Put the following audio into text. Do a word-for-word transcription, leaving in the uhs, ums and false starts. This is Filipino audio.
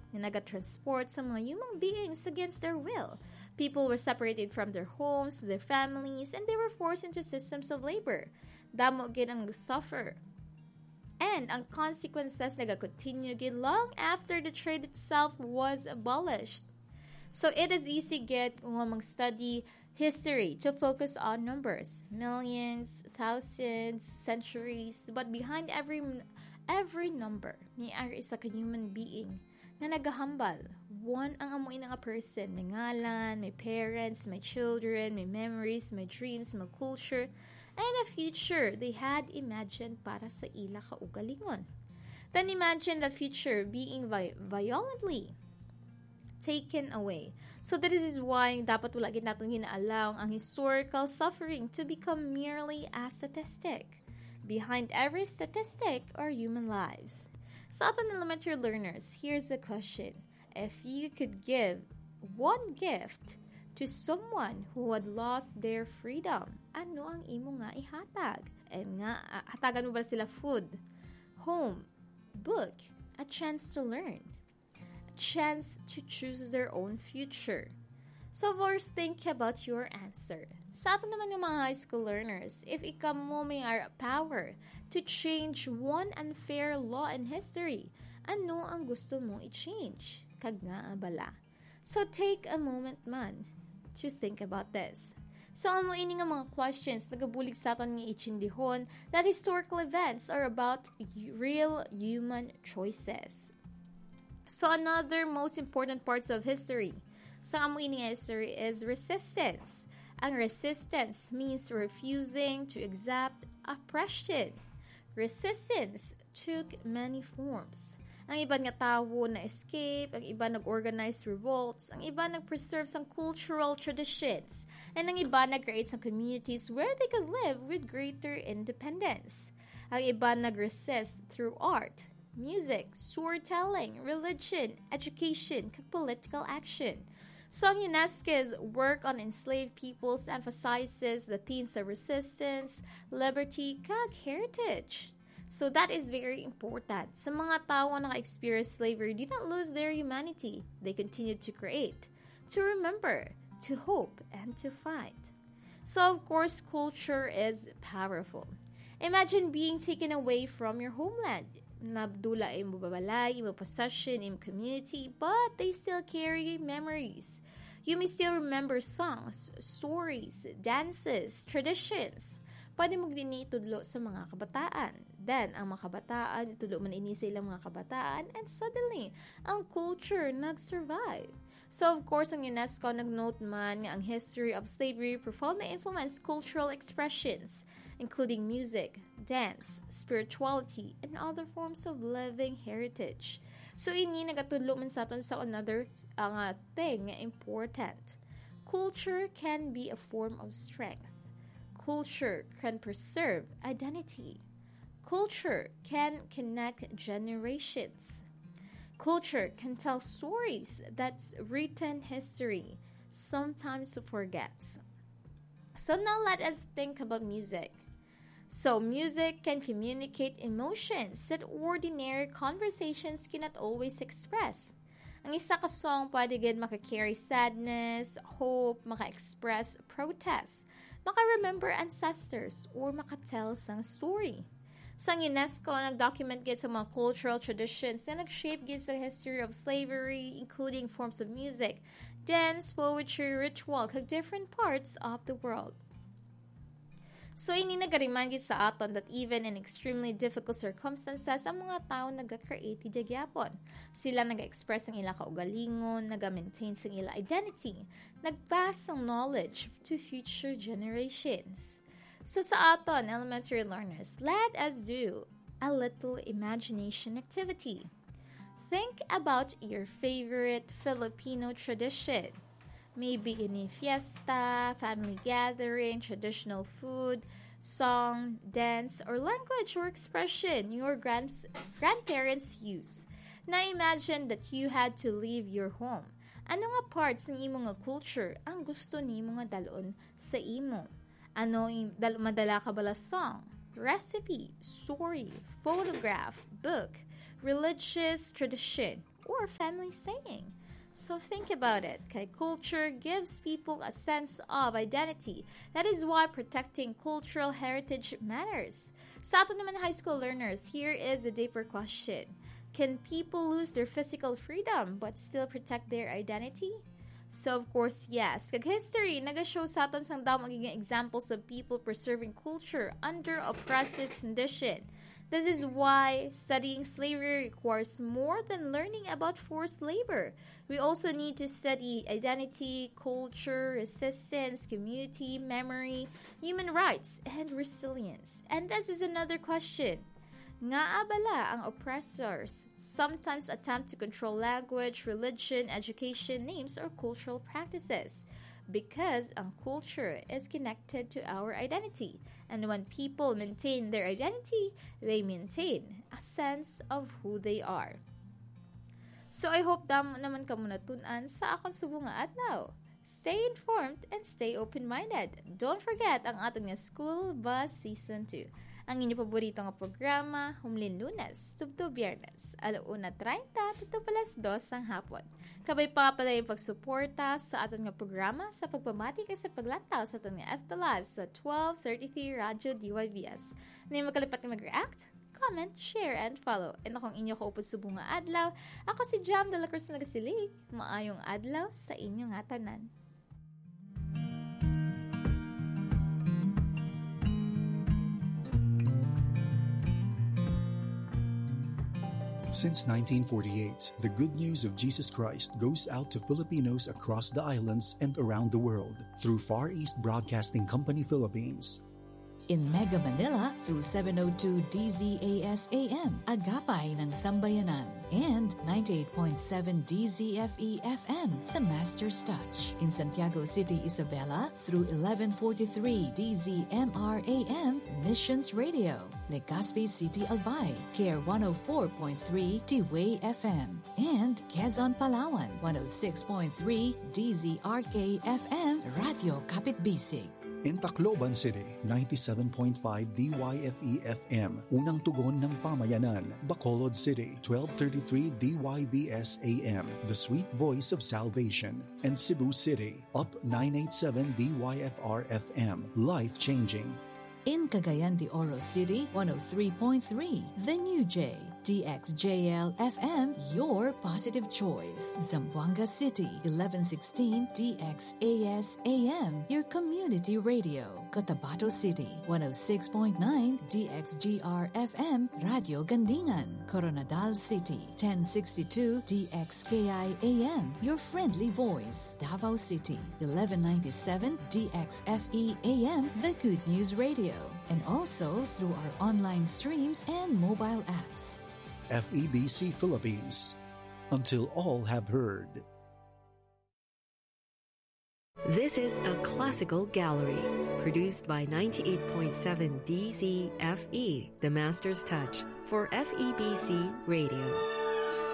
na naga-transport sa mga human beings against their will. People were separated from their homes, their families, and they were forced into systems of labor. Damo gid ang suffer. And ang consequences naga-continue gid long after the trade itself was abolished. So it is easy gid nga mag-study history to focus on numbers, millions, thousands, centuries, but behind every every number, may ari isa ka human being na nagahambal. One ang amuin nga person, may ngalan, may parents, may children, may memories, may dreams, may culture, and a future they had imagined para sa ila kaugalingon. Then imagine the future being vi- violently taken away. So that is why dapat wala gid naton ginaalaw ang historical suffering to become merely a statistic. Behind every statistic are human lives. Sa aton elementary learners, here's the question. If you could give one gift to someone who had lost their freedom, ano ang imo nga ihatag? And nga, uh, hatagan mo ba sila food, home, book, a chance to learn, a chance to choose their own future? So first, think about your answer. Sa ato naman yung mga high school learners, if ikaw mo may power to change one unfair law in history, ano ang gusto mo i-change? Kag nga bala. So take a moment man to think about this. So amo ini nga mga questions nagabulig sa aton nga ichindihon that historical events are about real human choices. So another most important parts of history sa amo ini nga history is resistance. Ang resistance means refusing to accept oppression. Resistance took many forms. Ang iba nga tawo na escape, ang iba nag-organize revolts, ang iba nag-preserve some cultural traditions, and ang iba nag-create some communities where they could live with greater independence. Ang iba nag-resist through art, music, storytelling, religion, education, kag political action. So ang UNESCO's work on enslaved peoples emphasizes the themes of resistance, liberty, kag heritage. So that is very important. Sa mga tao na naka-experience slavery did not lose their humanity. They continued to create, to remember, to hope, and to fight. So of course, culture is powerful. Imagine being taken away from your homeland. Nabdula imo babalay, imo possession, imo community, but they still carry memories. You may still remember songs, stories, dances, traditions. Pwede mo din itudlo sa mga kabataan. Then, ang mga kabataan, itudlo man ini sa ilang mga kabataan, and suddenly, ang culture nag-survive. So, of course, ang UNESCO nag-note man nga ang history of slavery profoundly influenced cultural expressions, including music, dance, spirituality, and other forms of living heritage. So, ini nagatudlo man sa aton sa another ang uh, thing important. Culture can be a form of strength. Culture can preserve identity. Culture can connect generations. Culture can tell stories that written history sometimes forgets. So now let us think about music. So music can communicate emotions that ordinary conversations cannot always express. Ang isa ka song pwede gid maka-carry sadness, hope, maka-express protest, maka-remember ancestors, or maka-tell sang story. Sa UNESCO, nag-document gid sa mga cultural traditions na nag-shape gid sa history of slavery, including forms of music, dance, poetry, ritual, kag different parts of the world. So, ini nagariman gid sa aton that even in extremely difficult circumstances, ang mga tao naga-create di gyapon. Sila naga-express ang ila kaugalingon, naga-maintain sang ila identity, nag-pass ang knowledge to future generations. So, sa aton, elementary learners, let us do a little imagination activity. Think about your favorite Filipino tradition. Maybe in a fiesta, family gathering, traditional food, song, dance, or language or expression your grands- grandparents use. Na imagine that you had to leave your home. Ano nga parts ng imo nga culture ang gusto nimo nga dalon sa imo? Ano yung dal- madala ka bala song, recipe, story, photograph, book, religious tradition, or our family saying? So think about it. Okay? Culture gives people a sense of identity. That is why protecting cultural heritage matters. Sa atin naman high school learners, here is a deeper question. Can people lose their physical freedom but still protect their identity? So of course, yes. Kag history, naga-show sa atin sang daw magiging examples of people preserving culture under oppressive condition. This is why studying slavery requires more than learning about forced labor. We also need to study identity, culture, resistance, community, memory, human rights, and resilience. And this is another question. Nga abala ang oppressors sometimes attempt to control language, religion, education, names, or cultural practices because ang culture is connected to our identity. And when people maintain their identity, they maintain a sense of who they are. So I hope damo naman ka muna tunan sa akong subong nga adlaw. Stay informed and stay open-minded. Don't forget ang ating School Bus Season two. Ang inyong paborito nga programa, humlin Lunes, tubto Biyernes, alauna treinta, tuto palas dos ang hapon. Kabay pa pala yung pagsuporta sa ating nga programa sa pagpamati kay sa paglantaw sa ating nga F T Live sa twelve thirty-three Radyo D Y V S. Na yung magkalipat na mag-react, comment, share, and follow. And akong inyo kaupod subong nga adlaw, ako si Jam de la Cruz Nagasilig. Maayong adlaw sa inyong nga tanan. Since nineteen forty-eight, the good news of Jesus Christ goes out to Filipinos across the islands and around the world through Far East Broadcasting Company Philippines. In Mega Manila through seven oh two D Z A S A M, Agapay ng Sambayanan, and ninety-eight point seven D Z F E F M, The Master's Touch. In Santiago City, Isabela through eleven forty-three D Z M R A M, Missions Radio. Legazpi City, Albay, Care one oh four point three T-Way F M, and Quezon, Palawan, one oh six point three D Z R K F M, Radio Kapitbisig. In Tacloban City, ninety-seven point five D Y F E F M, Unang Tugon ng Pamayanan. Bacolod City, twelve thirty-three D Y V S A M, The Sweet Voice of Salvation. And Cebu City, Up nine eighty-seven D Y F R F M, Life Changing. In Cagayan de Oro City, one oh three point three, The New J, D X J L F M, your positive choice. Zamboanga City, eleven sixteen D X A S A M, your community radio. Cotabato City, one oh six point nine D X G R F M, Radio Gandingan. Coronadal City, ten sixty-two D X K I A M, your friendly voice. Davao City, eleven ninety-seven D X F E A M, the Good News Radio. And also through our online streams and mobile apps. F E B C Philippines. Until all have heard. This is a classical gallery produced by ninety-eight point seven D Z F E, The Master's Touch, for F E B C Radio.